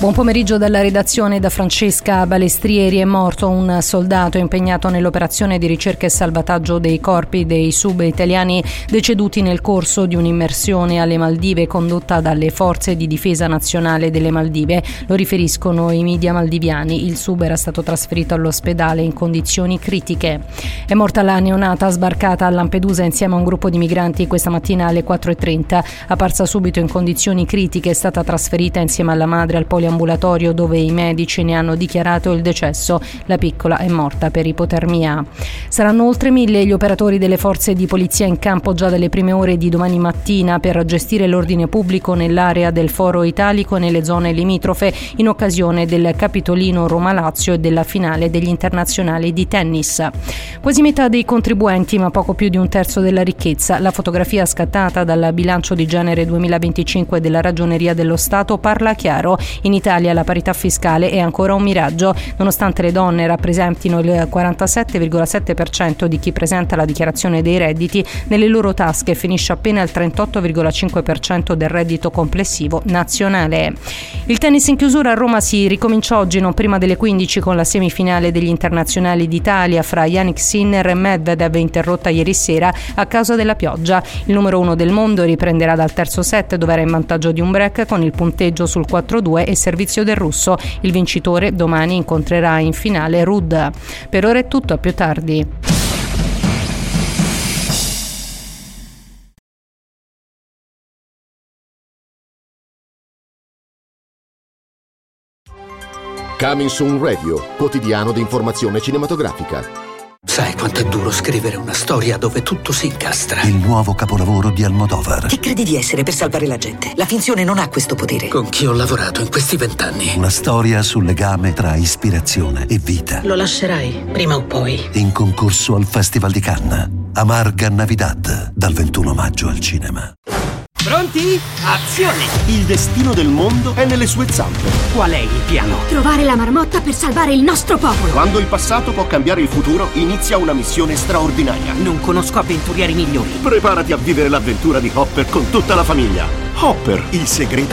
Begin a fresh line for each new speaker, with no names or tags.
Buon pomeriggio dalla redazione da Francesca Balestrieri. È morto un soldato impegnato nell'operazione di ricerca e salvataggio dei corpi dei sub italiani deceduti nel corso di un'immersione alle Maldive condotta dalle forze di difesa nazionale delle Maldive. Lo riferiscono i media maldiviani. Il sub era stato trasferito all'ospedale in condizioni critiche. È morta la neonata sbarcata a Lampedusa insieme a un gruppo di migranti questa mattina alle 4:30. Apparsa subito in condizioni critiche, è stata trasferita insieme alla madre al poliambulatorio dove i medici ne hanno dichiarato il decesso. La piccola è morta per ipotermia. Saranno oltre 1000 gli operatori delle forze di polizia in campo già dalle prime ore di domani mattina per gestire l'ordine pubblico nell'area del Foro Italico e nelle zone limitrofe in occasione del Capitolino Roma-Lazio e della finale degli internazionali di tennis. Quasi metà dei contribuenti, ma poco più di un terzo della ricchezza. La fotografia scattata dal bilancio di genere 2025 della Ragioneria dello Stato parla chiaro. In Italia la parità fiscale è ancora un miraggio, nonostante le donne rappresentino il 47,7% di chi presenta la dichiarazione dei redditi, nelle loro tasche finisce appena il 38,5% del reddito complessivo nazionale. Il tennis in chiusura a Roma si ricomincia oggi non prima delle 15 con la semifinale degli internazionali d'Italia fra Jannik Sinner e Medvedev, interrotta ieri sera a causa della pioggia. Il numero 1 del mondo riprenderà dal terzo set dove era in vantaggio di un break con il punteggio sul 4-2 e servizio del russo. Il vincitore domani incontrerà in finale Ruud. Per ora è tutto, a più tardi.
Coming Soon Radio, quotidiano di informazione cinematografica.
Sai quanto è duro scrivere una storia dove tutto si incastra?
Il nuovo capolavoro di Almodovar.
Chi credi di essere per salvare la gente? La finzione non ha questo potere.
Con chi ho lavorato in questi 20 anni?
Una storia sul legame tra ispirazione e vita.
Lo lascerai, prima o poi.
In concorso al Festival di Cannes. Amarga Navidad, dal 21 maggio al cinema.
Pronti? Azione! Il destino del mondo è nelle sue zampe. Qual è il piano?
Trovare la marmotta per salvare il nostro popolo.
Quando il passato può cambiare il futuro, inizia una missione straordinaria.
Non conosco avventurieri migliori.
Preparati a vivere l'avventura di Hopper con tutta la famiglia. Hopper, il segreto